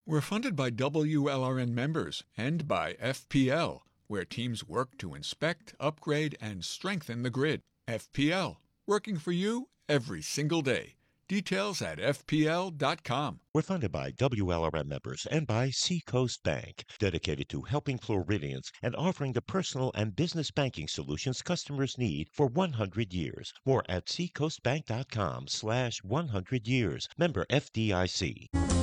We're funded by WLRN members and by FPL, where teams work to inspect, upgrade, and strengthen the grid. FPL, working for you every single day. Details at FPL.com. We're funded by WLRM members and by Seacoast Bank, dedicated to helping Floridians and offering the personal and business banking solutions customers need for 100 years. More at seacoastbank.com/100 years. Member FDIC.